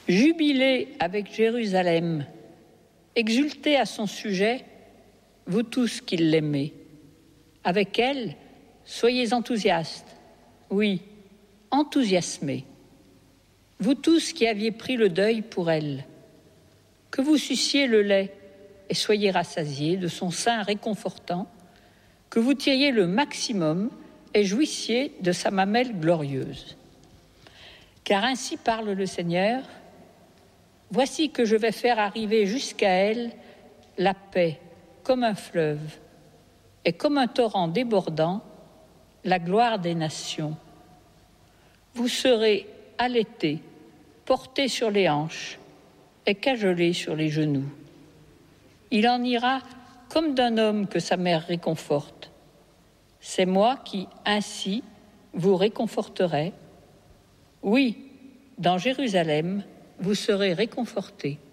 Jubilez avec Jérusalem, exultez à son sujet, vous tous qui l'aimez. Avec elle, soyez enthousiastes, oui, enthousiasmés. Vous tous qui aviez pris le deuil pour elle, que vous suciez le lait et soyez rassasiés de son sein réconfortant, que vous tiriez le maximum et jouissiez de sa mamelle glorieuse. Car ainsi parle le Seigneur, voici que je vais faire arriver jusqu'à elle la paix comme un fleuve et comme un torrent débordant, la gloire des nations. Vous serez allaités, portés sur les hanches et cajolés sur les genoux. Il en ira comme d'un homme que sa mère réconforte. C'est moi qui, ainsi, vous réconforterai. Oui, dans Jérusalem, vous serez réconfortés.